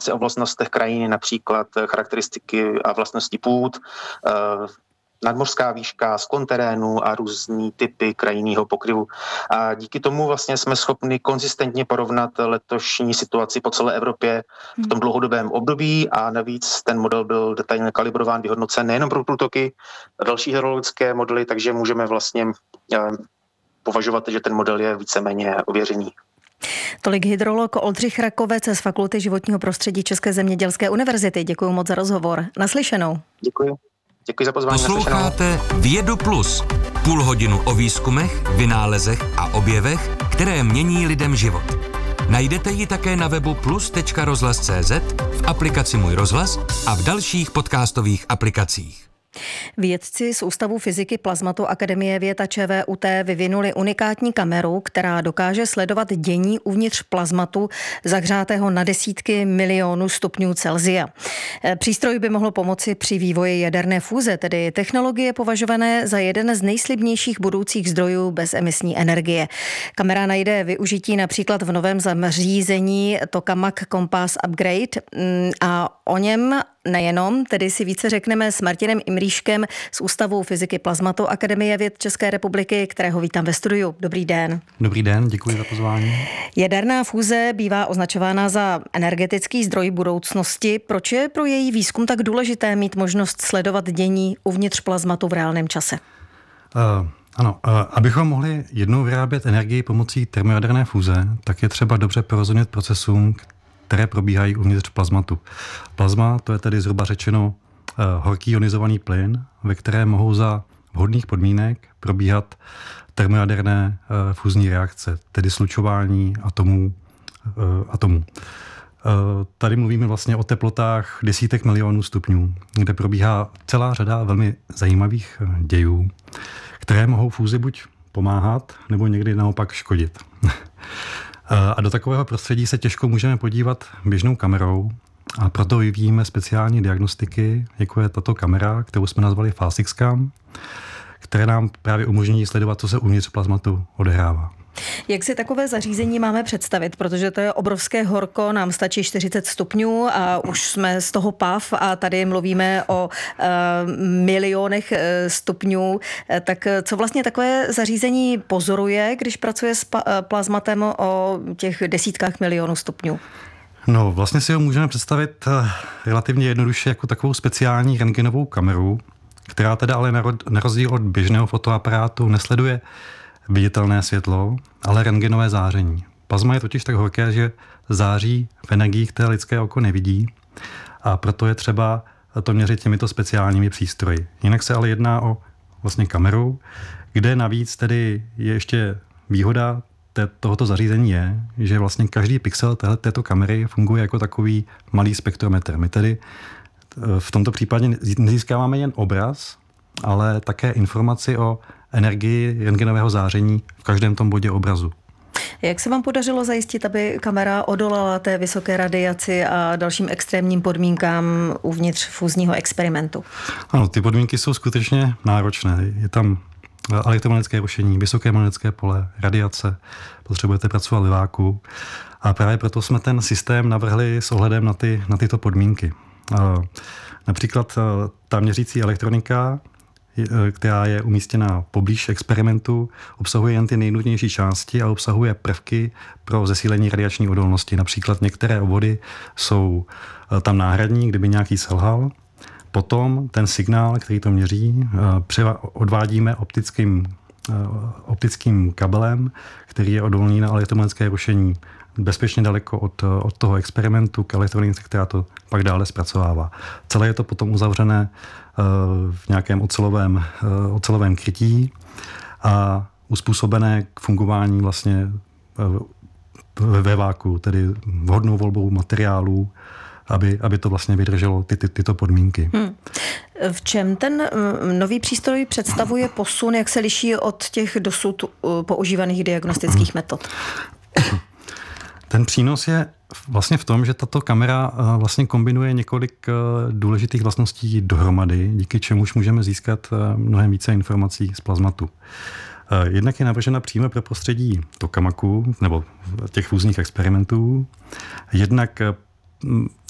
informace o vlastnostech krajiny, například charakteristiky a vlastnosti půd, nadmořská výška, sklon terénu a různý typy krajinného pokryvu. A díky tomu vlastně jsme schopni konzistentně porovnat letošní situaci po celé Evropě v tom dlouhodobém období a navíc ten model byl detailně kalibrován, vyhodnocen nejenom pro průtoky a další hydrologické modely, takže můžeme vlastně považovat, že ten model je víceméně ověřený. Tolik hydrolog Oldřich Rakovec z Fakulty životního prostředí České zemědělské univerzity. Děkuji moc za rozhovor. Naslyšenou. Děkuji. Děkuji za pozvání. Posloucháte Vědu Plus. Půl hodinu o výzkumech, vynálezech a objevech, které mění lidem život. Najdete ji také na webu plus.rozhlas.cz, v aplikaci Můj rozhlas a v dalších podcastových aplikacích. Vědci z Ústavu fyziky plazmatu Akademie věd a ČVUT vyvinuli unikátní kameru, která dokáže sledovat dění uvnitř plazmatu zahřátého na desítky milionů stupňů Celsia. Přístroj by mohl pomoci při vývoji jaderné fúze, tedy technologie považované za jeden z nejslibnějších budoucích zdrojů bezemisní energie. Kamera najde využití například v novém zařízení Tokamak Compass Upgrade a o něm nejenom, tedy si více řekneme s Martinem Imrýškem z Ústavu fyziky plazmatu Akademie věd České republiky, kterého vítám ve studiu. Dobrý den. Dobrý den, děkuji za pozvání. Jaderná fúze bývá označována za energetický zdroj budoucnosti. Proč je pro její výzkum tak důležité mít možnost sledovat dění uvnitř plazmatu v reálném čase? Abychom mohli jednou vyrábět energii pomocí termojaderné fúze, tak je třeba dobře porozumět procesům, které probíhají uvnitř plazmatu. Plazma, to je tedy zhruba řečeno horký ionizovaný plyn, ve kterém mohou za vhodných podmínek probíhat termojaderné fúzní reakce, tedy slučování atomů. Tady mluvíme vlastně o teplotách desítek milionů stupňů, kde probíhá celá řada velmi zajímavých dějů, které mohou fúzi buď pomáhat, nebo někdy naopak škodit. A do takového prostředí se těžko můžeme podívat běžnou kamerou a proto vyvíjíme speciální diagnostiky, jako je tato kamera, kterou jsme nazvali FASIXCAM, které nám právě umožní sledovat, co se uvnitř plazmatu odehrává. Jak si takové zařízení máme představit? Protože to je obrovské horko, nám stačí 40 stupňů a už jsme z toho pav a tady mluvíme o milionech stupňů. Tak co vlastně takové zařízení pozoruje, když pracuje s plazmatem o těch desítkách milionů stupňů? No, vlastně si ho můžeme představit relativně jednoduše jako takovou speciální rentgenovou kameru, která teda ale na rozdíl od běžného fotoaparátu nesleduje viditelné světlo, ale rentgenové záření. Plazma je totiž tak horké, že září v energiích, které lidské oko nevidí, a proto je třeba to měřit těmito speciálními přístroji. Jinak se ale jedná o vlastně kameru, kde navíc tedy je ještě výhoda tohoto zařízení je, že vlastně každý pixel této kamery funguje jako takový malý spektrometr. My tedy v tomto případě nezískáváme jen obraz, ale také informaci o energii rentgenového záření v každém tom bodě obrazu. Jak se vám podařilo zajistit, aby kamera odolala té vysoké radiaci a dalším extrémním podmínkám uvnitř fúzního experimentu? Ano, ty podmínky jsou skutečně náročné. Je tam elektromagnetické rušení, vysoké magnetické pole, radiace, potřebujete pracovat ve váku a právě proto jsme ten systém navrhli s ohledem na tyto podmínky. Například ta měřící elektronika, která je umístěna poblíž experimentu, obsahuje jen ty nejnutnější části a obsahuje prvky pro zesílení radiační odolnosti. Například některé obvody jsou tam náhradní, kdyby nějaký selhal. Potom ten signál, který to měří, odvádíme optickým kabelem, který je odolný na elektromagnetické rušení bezpečně daleko od toho experimentu k elektronice, která to pak dále zpracovává. Celé je to potom uzavřené v nějakém ocelovém krytí a uspůsobené k fungování vlastně ve váku, tedy vhodnou volbou materiálů, aby to vlastně vydrželo tyto podmínky. V čem ten nový přístroj představuje posun, jak se liší od těch dosud používaných diagnostických metod? Ten přínos je vlastně v tom, že tato kamera vlastně kombinuje několik důležitých vlastností dohromady, díky čemuž můžeme získat mnohem více informací z plazmatu. Jednak je navržena přímo pro prostředí Tokamaku, nebo těch fúzních experimentů. Jednak